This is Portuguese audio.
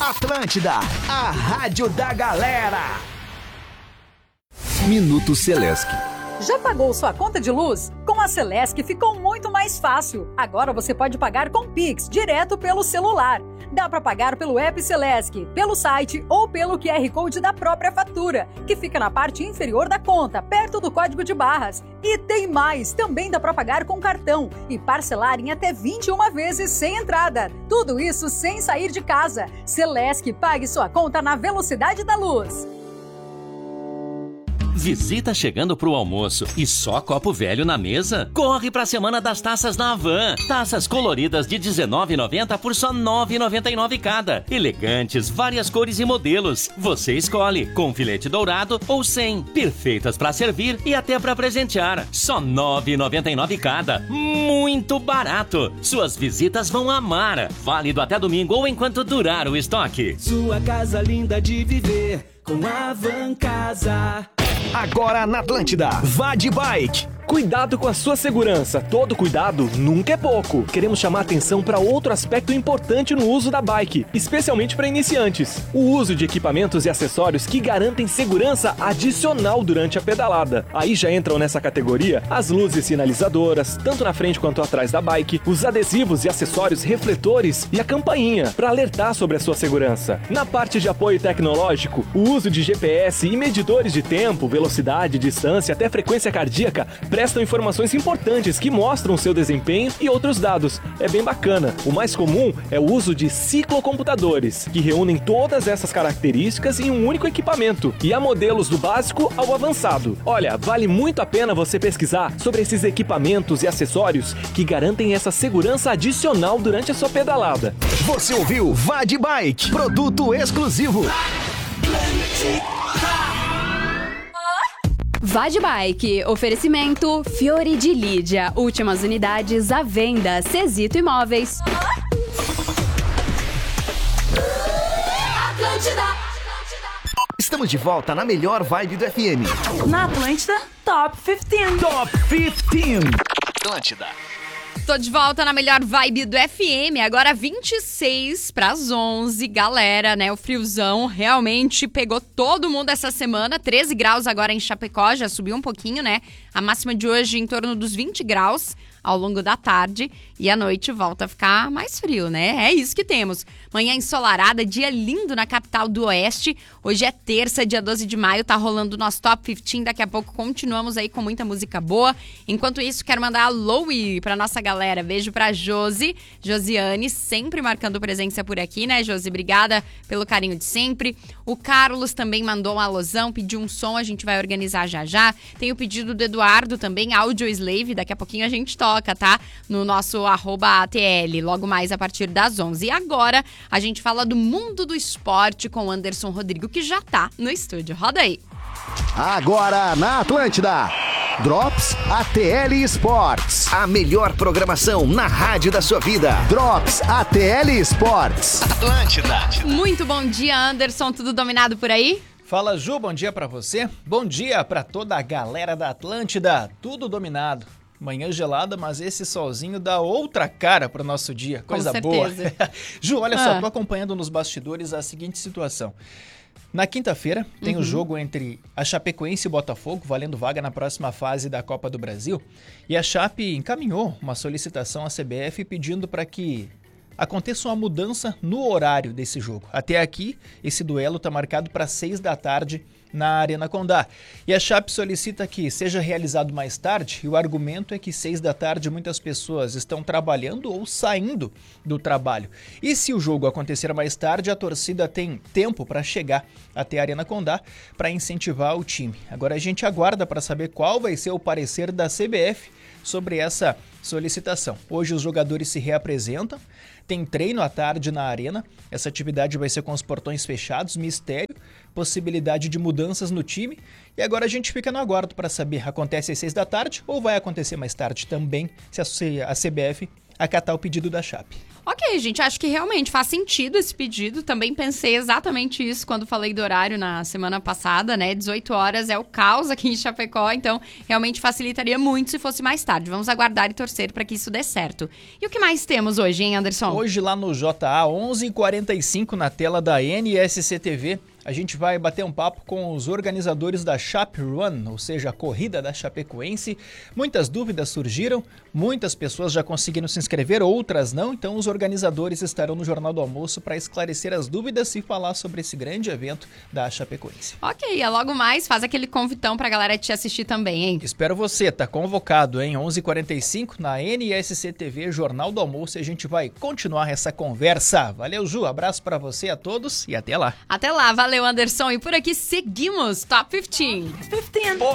Atlântida, a rádio da galera. Minuto Celesc. Já pagou sua conta de luz? Com a Celesc ficou muito mais fácil. Agora você pode pagar com Pix, direto pelo celular. Dá para pagar pelo app Celesc, pelo site ou pelo QR Code da própria fatura, que fica na parte inferior da conta, perto do código de barras. E tem mais! Também dá para pagar com cartão e parcelar em até 21 vezes sem entrada. Tudo isso sem sair de casa. Celesc, pague sua conta na velocidade da luz. Visita chegando pro almoço e só copo velho na mesa? Corre pra Semana das Taças na Havan. Taças coloridas de R$19,90 por só R$ 9,99 cada. Elegantes, várias cores e modelos. Você escolhe, com filete dourado ou sem. Perfeitas pra servir e até pra presentear. Só R$ 9,99 cada. Muito barato. Suas visitas vão amar. Válido até domingo ou enquanto durar o estoque. Sua casa linda de viver com a Havan Casa. Agora na Atlântida, vá de bike. Cuidado com a sua segurança. Todo cuidado nunca é pouco. Queremos chamar atenção para outro aspecto importante no uso da bike, especialmente para iniciantes. O uso de equipamentos e acessórios que garantem segurança adicional durante a pedalada. Aí já entram nessa categoria as luzes sinalizadoras, tanto na frente quanto atrás da bike, os adesivos e acessórios refletores e a campainha, para alertar sobre a sua segurança. Na parte de apoio tecnológico, o uso de GPS e medidores de tempo, velocidade, distância até frequência cardíaca prestam informações importantes que mostram o seu desempenho e outros dados. É bem bacana. O mais comum é o uso de ciclocomputadores, que reúnem todas essas características em um único equipamento. E há modelos do básico ao avançado. Olha, vale muito a pena você pesquisar sobre esses equipamentos e acessórios que garantem essa segurança adicional durante a sua pedalada. Você ouviu Vá de Bike, produto exclusivo. Vá de Bike, oferecimento Fiore de Lídia, últimas unidades à venda, Cezito Imóveis. Atlântida. Estamos de volta na melhor vibe do FM. Na Atlântida, Top 15. Top 15. Atlântida. Tô de volta na melhor vibe do FM, agora 26 para as 11. Galera, né, o friozão realmente pegou todo mundo essa semana. 13 graus agora em Chapecó, já subiu um pouquinho, né? A máxima de hoje em torno dos 20 graus ao longo da tarde. E à noite volta a ficar mais frio, né? É isso que temos. Manhã ensolarada, dia lindo na capital do Oeste. Hoje é terça, dia 12 de maio, tá rolando o nosso Top 15. Daqui a pouco continuamos aí com muita música boa. Enquanto isso, quero mandar alô pra nossa galera. Beijo pra Josiane, sempre marcando presença por aqui, né, Josi? Obrigada pelo carinho de sempre. O Carlos também mandou um alôzão, pediu um som, a gente vai organizar já já. Tem o pedido do Eduardo também, Audio Slave, daqui a pouquinho a gente toca, tá? No nosso @ATL, logo mais a partir das 11. E agora a gente fala do mundo do esporte com o Anderson Rodrigo, que já tá no estúdio. Roda aí. Agora na Atlântida, Drops ATL Sports. A melhor programação na rádio da sua vida. Drops ATL Sports. Atlântida. Muito bom dia, Anderson. Tudo dominado por aí? Fala, Ju. Bom dia pra você. Bom dia pra toda a galera da Atlântida. Tudo dominado. Manhã gelada, mas esse solzinho dá outra cara pro nosso dia. Coisa boa. Ju, olha só, tô acompanhando nos bastidores a seguinte situação. Na quinta-feira tem o jogo entre a Chapecoense e o Botafogo, valendo vaga na próxima fase da Copa do Brasil. E a Chape encaminhou uma solicitação à CBF pedindo para que aconteça uma mudança no horário desse jogo. Até aqui, esse duelo está marcado para 6 da tarde na Arena Condá. E a Chape solicita que seja realizado mais tarde, e o argumento é que 6 da tarde muitas pessoas estão trabalhando ou saindo do trabalho. E se o jogo acontecer mais tarde, a torcida tem tempo para chegar até a Arena Condá para incentivar o time. Agora a gente aguarda para saber qual vai ser o parecer da CBF sobre essa solicitação. Hoje os jogadores se reapresentam, tem treino à tarde na arena, essa atividade vai ser com os portões fechados, mistério, possibilidade de mudanças no time, e agora a gente fica no aguardo para saber, acontece às 6 da tarde ou vai acontecer mais tarde também, se a CBF acatar o pedido da Chape. Ok, gente, acho que realmente faz sentido esse pedido. Também pensei exatamente isso quando falei do horário na semana passada, né? 18 horas é o caos aqui em Chapecó, então realmente facilitaria muito se fosse mais tarde. Vamos aguardar e torcer para que isso dê certo. E o que mais temos hoje, hein, Anderson? Hoje lá no JA, 11h45 na tela da NSC-TV, a gente vai bater um papo com os organizadores da Chape Run, ou seja, a corrida da Chapecoense. Muitas dúvidas surgiram, muitas pessoas já conseguiram se inscrever, outras não. Então os organizadores estarão no Jornal do Almoço para esclarecer as dúvidas e falar sobre esse grande evento da Chapecoense. Ok, é logo mais, faz aquele convitão pra galera te assistir também, hein? Espero você, tá convocado, hein? 11h45 na NSC TV, Jornal do Almoço, e a gente vai continuar essa conversa. Valeu, Ju, abraço para você, a todos e até lá. Até lá, valeu, Anderson. E por aqui seguimos Top 15.